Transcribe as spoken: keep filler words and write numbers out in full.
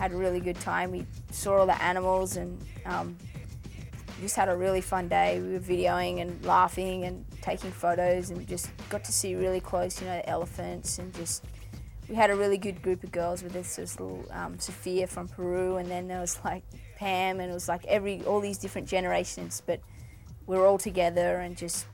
had a really good time. We saw all the animals and um, just had a really fun day. We were videoing and laughing and taking photos and just got to see really close, you know, the elephants, and just, we had a really good group of girls with us. There was little um, Sophia from Peru, and then there was like Pam, and it was like every, all these different generations, but we were all together and just